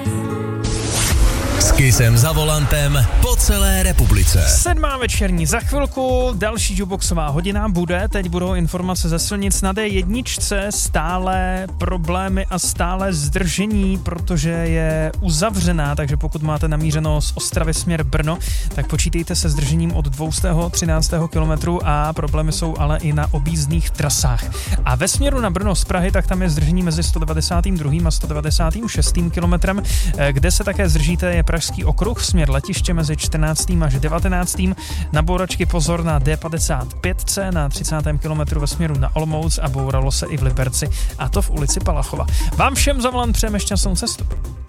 S Kissem za volantem po celé republice. 7. večerní za chvilku, další jukeboxová hodina bude, teď budou informace ze silnic na D1, stále problémy a stále zdržení, protože je uzavřená, takže pokud máte namířeno z Ostravy směr Brno, tak počítejte se zdržením od 213. kilometru a problémy jsou ale i na objízdných trasách. A ve směru na Brno z Prahy, tak tam je zdržení mezi 192. a 196. kilometrem, kde se také zdržíte, je Pražský okruh, směr letiště mezi 14. až 19. Na bouračky pozor na D55C na 30. kilometru ve směru na Olomouc a bouralo se i v Liberci, a to v ulici Palachova. Vám všem za volant přejeme šťastnou cestu.